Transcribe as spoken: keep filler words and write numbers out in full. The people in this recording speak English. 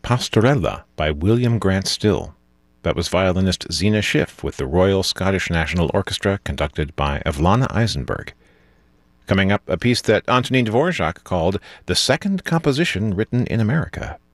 Pastorella by William Grant Still. That was violinist Zena Schiff with the Royal Scottish National Orchestra, conducted by Evlana Eisenberg. Coming up, a piece that Antonin Dvorak called the second composition written in America.